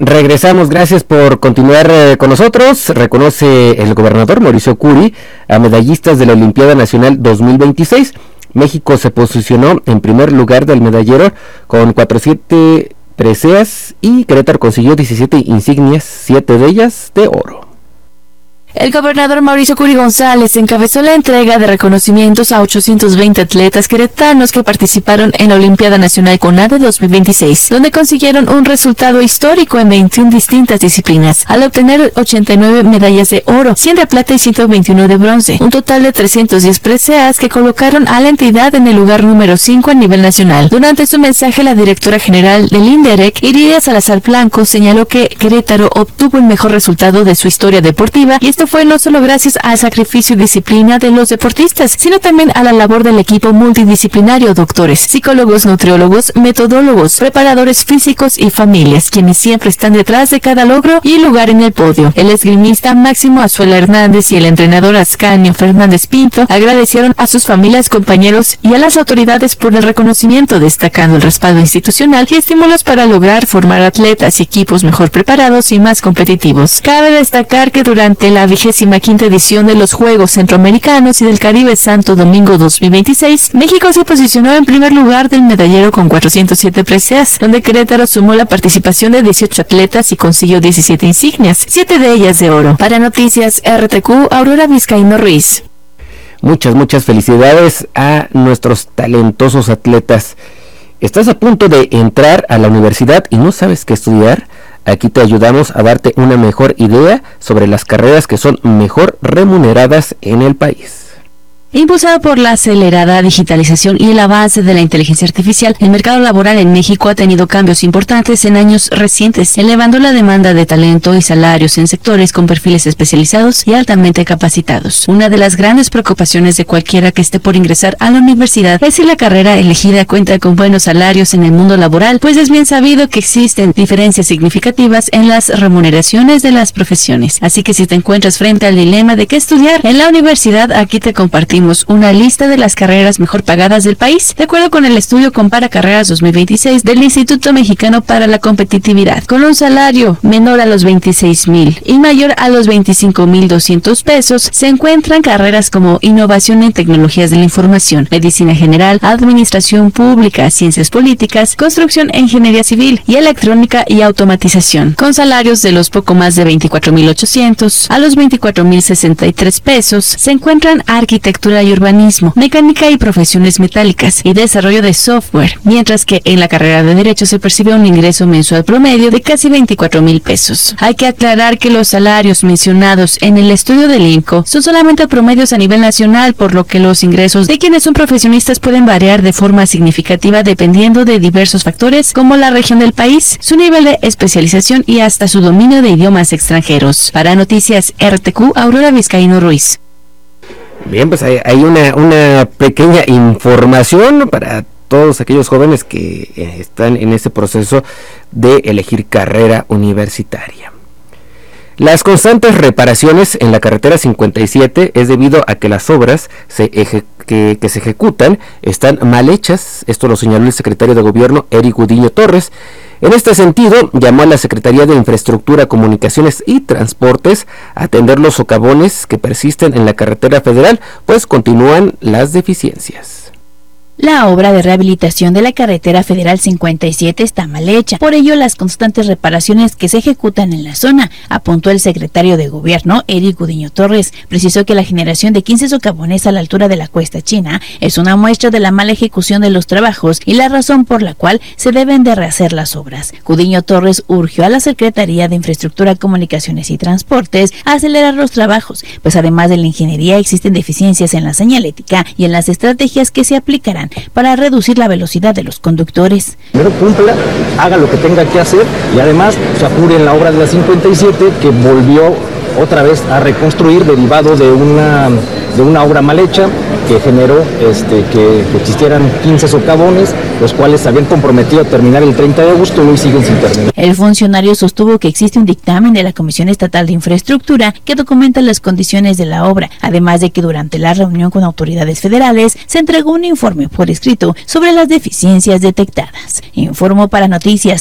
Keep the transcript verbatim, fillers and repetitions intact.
Regresamos, gracias por continuar eh, con nosotros. Reconoce el gobernador Mauricio Curi a medallistas de la Olimpiada Nacional dos mil veintiséis. México se posicionó en primer lugar del medallero con cuarenta y siete preseas y Querétaro consiguió diecisiete insignias, siete de ellas de oro. El gobernador Mauricio Curi González encabezó la entrega de reconocimientos a ochocientos veinte atletas queretanos que participaron en la Olimpiada Nacional CONADE dos mil veintiséis, donde consiguieron un resultado histórico en veintiuna distintas disciplinas, al obtener ochenta y nueve medallas de oro, cien de plata y ciento veintiuno de bronce, un total de trescientos diez preseas que colocaron a la entidad en el lugar número cinco a nivel nacional. Durante su mensaje, la directora general del INDEREC, Iridia Salazar Blanco, señaló que Querétaro obtuvo el mejor resultado de su historia deportiva y esto fue no solo gracias al sacrificio y disciplina de los deportistas, sino también a la labor del equipo multidisciplinario, doctores, psicólogos, nutriólogos, metodólogos, preparadores físicos y familias, quienes siempre están detrás de cada logro y lugar en el podio. El esgrimista Máximo Azuela Hernández y el entrenador Ascanio Fernández Pinto agradecieron a sus familias, compañeros y a las autoridades por el reconocimiento, destacando el respaldo institucional y estímulos para lograr formar atletas y equipos mejor preparados y más competitivos. Cabe destacar que durante la vigésima quinta edición de los Juegos Centroamericanos y del Caribe Santo Domingo dos mil veintiséis, México se posicionó en primer lugar del medallero con cuatrocientos siete preseas, donde Querétaro sumó la participación de dieciocho atletas y consiguió diecisiete insignias, siete de ellas de oro. Para Noticias R T Q, Aurora Vizcaíno Ruiz. Muchas, muchas felicidades a nuestros talentosos atletas. ¿Estás a punto de entrar a la universidad y no sabes qué estudiar? Aquí te ayudamos a darte una mejor idea sobre las carreras que son mejor remuneradas en el país. Impulsado por la acelerada digitalización y el avance de la inteligencia artificial, el mercado laboral en México ha tenido cambios importantes en años recientes, elevando la demanda de talento y salarios en sectores con perfiles especializados y altamente capacitados. Una de las grandes preocupaciones de cualquiera que esté por ingresar a la universidad es si la carrera elegida cuenta con buenos salarios en el mundo laboral, pues es bien sabido que existen diferencias significativas en las remuneraciones de las profesiones. Así que si te encuentras frente al dilema de qué estudiar en la universidad, aquí te compartimos una lista de las carreras mejor pagadas del país, de acuerdo con el estudio Compara Carreras dos mil veintiséis del Instituto Mexicano para la Competitividad. Con un salario menor a los veintiséis mil y mayor a los veinticinco mil doscientos pesos, se encuentran carreras como Innovación en Tecnologías de la Información, Medicina General, Administración Pública, Ciencias Políticas, Construcción e Ingeniería Civil y Electrónica y Automatización, con salarios de los poco más de veinticuatro mil ochocientos a los veinticuatro mil sesenta y tres pesos. Se encuentran Arquitectura y Urbanismo, Mecánica y Profesiones Metálicas y Desarrollo de Software, mientras que en la carrera de Derecho se percibe un ingreso mensual promedio de casi veinticuatro mil pesos. Hay que aclarar que los salarios mencionados en el estudio del I N C O son solamente promedios a nivel nacional, por lo que los ingresos de quienes son profesionistas pueden variar de forma significativa dependiendo de diversos factores como la región del país, su nivel de especialización y hasta su dominio de idiomas extranjeros. Para Noticias R T Q, Aurora Vizcaíno Ruiz. Bien, pues hay, hay una, una pequeña información para todos aquellos jóvenes que eh, están en ese proceso de elegir carrera universitaria. Las constantes reparaciones en la carretera cincuenta y siete es debido a que las obras se eje, que, que se ejecutan están mal hechas. Esto lo señaló el secretario de Gobierno, Eric Gudiño Torres. En este sentido, llamó a la Secretaría de Infraestructura, Comunicaciones y Transportes a atender los socavones que persisten en la carretera federal, pues continúan las deficiencias. La obra de rehabilitación de la carretera federal cincuenta y siete está mal hecha, por ello las constantes reparaciones que se ejecutan en la zona, apuntó el secretario de Gobierno, Eric Gudiño Torres. Precisó que la generación de quince socavones a la altura de la Cuesta China es una muestra de la mala ejecución de los trabajos y la razón por la cual se deben de rehacer las obras. Gudiño Torres urgió a la Secretaría de Infraestructura, Comunicaciones y Transportes a acelerar los trabajos, pues además de la ingeniería existen deficiencias en la señalética y en las estrategias que se aplicarán para reducir la velocidad de los conductores. Primero cumpla, haga lo que tenga que hacer y además se apure en la obra de la cincuenta y siete que volvió otra vez a reconstruir derivado de una, de una obra mal hecha que generó este, que, que existieran quince socavones, los cuales se habían comprometido a terminar el treinta de agosto y hoy siguen sin terminar. El funcionario sostuvo que existe un dictamen de la Comisión Estatal de Infraestructura que documenta las condiciones de la obra, además de que durante la reunión con autoridades federales se entregó un informe por escrito sobre las deficiencias detectadas. Informó para Noticias